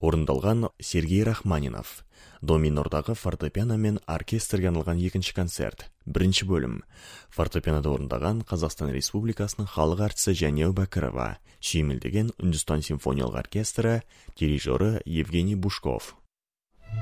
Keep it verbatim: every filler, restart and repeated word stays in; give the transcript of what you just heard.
Орындалған Сергей Рахманинов. До минордағы фортепиано мен оркестрге арналған екінші концерт. Бірінші бөлім. Фортепианода орындаған Қазақстан Республикасының халық әртісі Жәнеу Бәкірова. Сүйемелдеген Үндістан симфониялық оркестрі, дирижері Евгений Бушков.